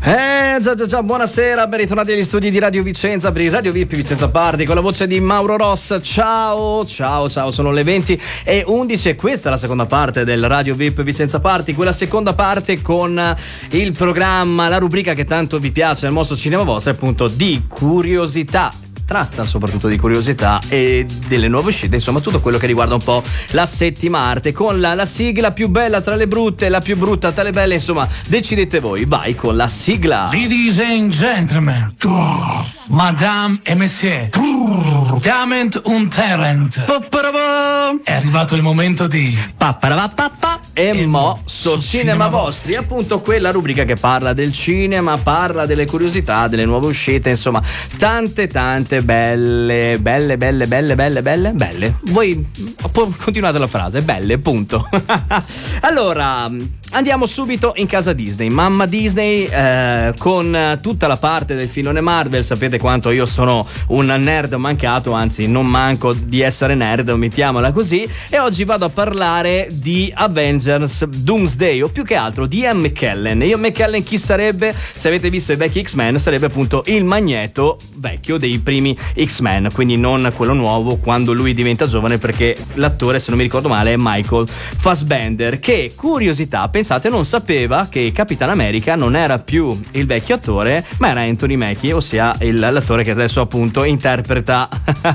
Già, buonasera, ben ritornati agli studi di Radio Vicenza per il Radio VIP Vicenza Party con la voce di Mauro Ross. Ciao, sono le 20:11 e questa è la seconda parte del Radio VIP Vicenza Party, quella seconda parte con il programma, la rubrica che tanto vi piace, il mostro cinema vostro, appunto di curiosità. Tratta soprattutto di curiosità e delle nuove uscite, insomma tutto quello che riguarda un po' la settima arte, con la sigla più bella tra le brutte, la più brutta tra le belle, insomma decidete voi. Vai con la sigla. Ladies and gentlemen, Madame et Monsieur, Dament und Talent, è arrivato il momento di e mo so cinema vostri, appunto quella rubrica che parla del cinema, parla delle curiosità, delle nuove uscite, insomma tante belle. Voi continuate la frase, belle, punto. Allora, andiamo subito in casa Disney, mamma Disney, con tutta la parte del filone Marvel. Sapete quanto io sono un nerd mancato, anzi non manco di essere nerd, mettiamola così, e oggi vado a parlare di Avengers Doomsday, o più che altro di Ian McKellen. Ian McKellen chi sarebbe? Se avete visto i vecchi X-Men, sarebbe appunto il Magneto vecchio dei primi X-Men, quindi non quello nuovo quando lui diventa giovane, perché l'attore, se non mi ricordo male, è Michael Fassbender, che, curiosità, pensate, non sapeva che Capitan America non era più il vecchio attore, ma era Anthony Mackie, ossia l'attore che adesso appunto interpreta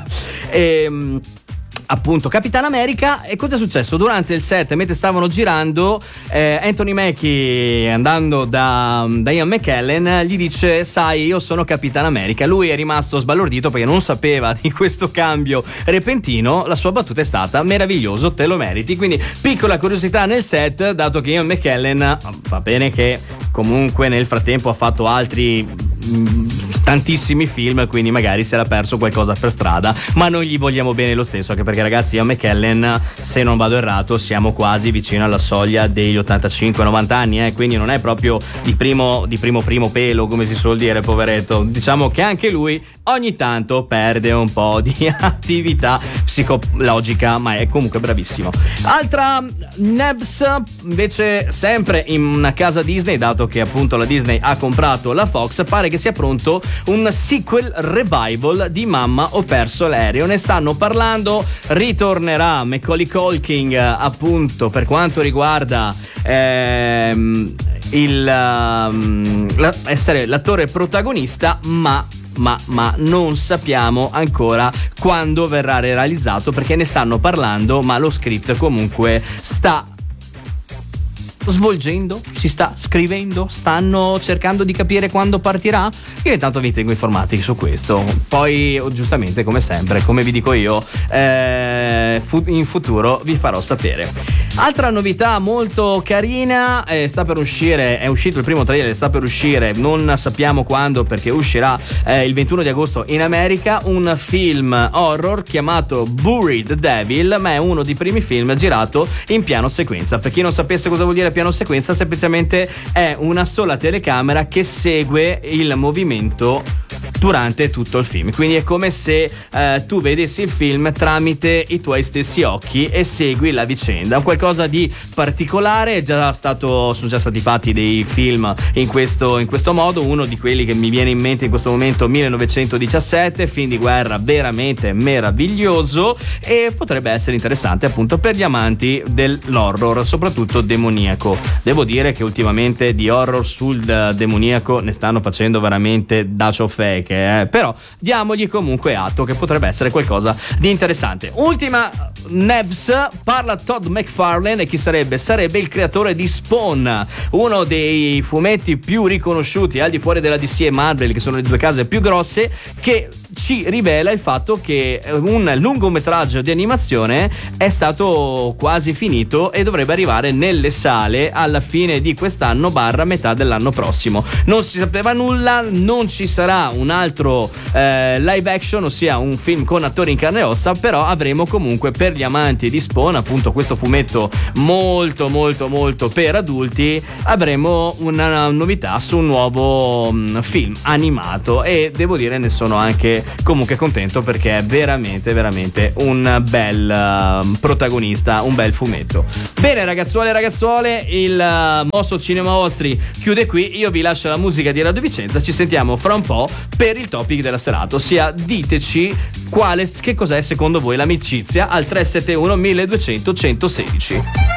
appunto Capitan America. E cosa è successo? Durante il set, mentre stavano girando, Anthony Mackie, andando da Ian McKellen, gli dice: sai, io sono Capitan America. Lui è rimasto sbalordito perché non sapeva di questo cambio repentino. La sua battuta è stata: meraviglioso, te lo meriti. Quindi piccola curiosità nel set, dato che Ian McKellen, va bene che comunque nel frattempo ha fatto altri tantissimi film, quindi magari si era perso qualcosa per strada, ma noi gli vogliamo bene lo stesso, anche perché, ragazzi, Ian McKellen, se non vado errato, siamo quasi vicino alla soglia degli 85-90 anni, quindi non è proprio di primo pelo, come si suol dire, poveretto. Diciamo che anche lui ogni tanto perde un po' di attività psicologica, ma è comunque bravissimo. Altra nebs, invece, sempre in una casa Disney, dato che appunto la Disney ha comprato la Fox, pare che sia pronto un sequel revival di Mamma ho perso l'aereo. Ne stanno parlando, ritornerà Macaulay Culkin appunto per quanto riguarda essere l'attore protagonista, ma non sappiamo ancora quando verrà realizzato, perché ne stanno parlando, ma lo script comunque sta svolgendo, si sta scrivendo, stanno cercando di capire quando partirà. Io intanto vi tengo informati su questo, poi giustamente, come sempre, come vi dico io, in futuro vi farò sapere. Altra novità molto carina, sta per uscire, è uscito il primo trailer, sta per uscire, non sappiamo quando, perché uscirà il 21 di agosto in America, un film horror chiamato Buried Devil, ma è uno dei primi film girato in piano sequenza. Per chi non sapesse cosa vuol dire piano sequenza, semplicemente è una sola telecamera che segue il movimento durante tutto il film, quindi è come se tu vedessi il film tramite i tuoi stessi occhi e segui la vicenda. Qualcosa di particolare, sono già stati fatti dei film in questo modo. Uno di quelli che mi viene in mente in questo momento, 1917, film di guerra veramente meraviglioso, e potrebbe essere interessante appunto per gli amanti dell'horror, soprattutto demoniaco. Devo dire che ultimamente di horror sul demoniaco ne stanno facendo veramente da ciofeche, però diamogli comunque atto che potrebbe essere qualcosa di interessante. Ultima nebs, parla Todd McFarlane, e chi sarebbe? Sarebbe il creatore di Spawn, uno dei fumetti più riconosciuti al di fuori della DC e Marvel, che sono le due case più grosse, che ci rivela il fatto che un lungometraggio di animazione è stato quasi finito e dovrebbe arrivare nelle sale alla fine di quest'anno / metà dell'anno prossimo. Non si sapeva nulla, non ci sarà un altro live action, ossia un film con attori in carne e ossa, però avremo comunque, per gli amanti di Spawn, appunto questo fumetto molto molto molto per adulti, avremo una novità su un nuovo film animato, e devo dire ne sono anche e comunque contento perché è veramente veramente un bel protagonista, un bel fumetto. Bene ragazzuole e ragazzuole, il Mosso Cinema Ostri chiude qui, io vi lascio la musica di Radio Vicenza, ci sentiamo fra un po' per il topic della serata, ossia diteci che cos'è secondo voi l'amicizia al 371 1200 116.